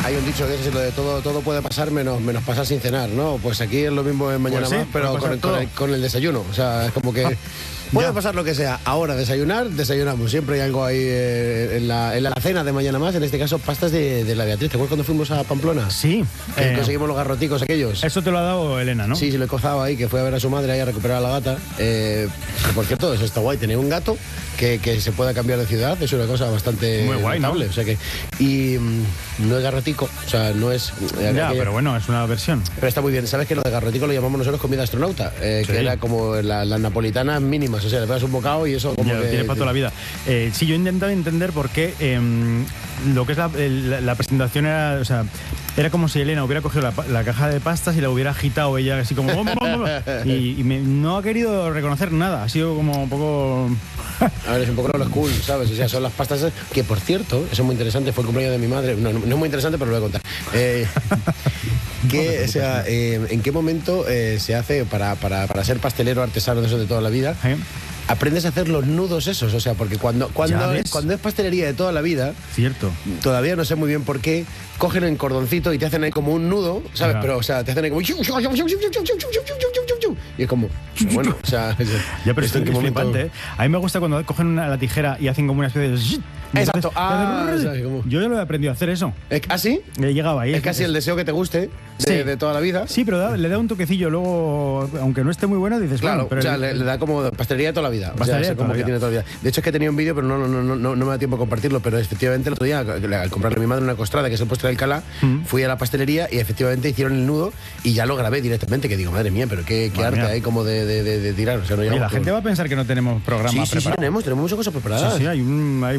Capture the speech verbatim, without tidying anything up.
Hay un dicho que es lo de todo, todo puede pasar menos, menos pasar sin cenar, ¿no? Pues aquí es lo mismo en Mañana Pues sí, Más, pero puede con pasar el, con, todo. el, con el desayuno. O sea, es como que... Ah, puede ya. pasar lo que sea. Ahora, desayunar, desayunamos. Siempre hay algo ahí eh, en, la, en la cena de Mañana Más, en este caso, pastas de, de la Beatriz. ¿Te acuerdas cuando fuimos a Pamplona? Sí. Que eh, conseguimos los garroticos aquellos. Eso te lo ha dado Elena, ¿no? Sí, sí, lo he cozado ahí, que fue a ver a su madre ahí a recuperar a la gata. Eh, que por cierto, eso está guay. Tener un gato que, que se pueda cambiar de ciudad es una cosa bastante Muy guay, ¿no? notable. O sea que, y mm, no es garrotico, o sea, no es... eh, Ya, aquella- pero bueno, es una versión. pero está muy bien. ¿Sabes que lo de garrotico lo llamamos nosotros comida astronauta? Eh, Sí. Que era como la- las napolitanas mínimas. O sea, le pegas un bocado y eso como Ya, que... tiene para toda la vida. Eh, sí, yo he intentado entender por qué em, lo que es la, el- la- la presentación era, o sea, era como si Elena hubiera cogido la, pa- la caja de pastas y la hubiera agitado ella así como... "Bom, bom, bom, bom", y y me- no ha querido reconocer nada. Ha sido como un poco... A ver, es un poco lo cool, ¿sabes? O sea, son las pastas que, por cierto, eso es muy interesante, fue el cumpleaños de mi madre. No, no, no es muy interesante, pero lo voy a contar. Eh, que, o sea, eh, ¿en qué momento eh, se hace para, para, para ser pastelero artesano de eso de toda la vida? ¿Eh? Aprendes a hacer los nudos esos, o sea, porque cuando, ¿Ya cuando, ves? cuando es pastelería de toda la vida, Cierto. todavía no sé muy bien por qué, cogen el cordoncito y te hacen ahí como un nudo, ¿sabes? Ya. Pero, o sea, te hacen ahí como... Y es como, bueno, o sea... Ya, pero ¿esto esto en qué es momento? flipante, ¿eh? A mí me gusta cuando cogen una, la tijera y hacen como una especie de... zzzz, y Exacto. entonces- Ah, ¿sabes cómo? Yo ya lo he aprendido a hacer eso. ¿Es- ¿Ah, sí? He llegado ahí. Es casi el deseo que te guste de, Sí. de toda la vida. Sí, pero da- le da un toquecillo luego, aunque no esté muy bueno, dices, Claro, bueno, pero o sea, el- le, le da como pastelería de toda la vida. O sea, Pastelería es de toda como la que vida. tiene toda la vida. De hecho, es que tenía un vídeo, pero no, no, no, no, no me da tiempo a compartirlo. Pero efectivamente, el otro día, al comprarle a mi madre una costrada, que es el postre de Alcalá, Mm. fui a la pastelería y efectivamente hicieron el nudo y ya lo grabé directamente. Que digo, madre mía, pero qué, qué Madre arte mía. hay como de, de, de, de tirar. O sea, no Oye, llegamos la gente con- va a pensar que no tenemos programa Sí, sí, sí, preparado. tenemos, tenemos muchas cosas preparadas. Sí, sí, hay un, hay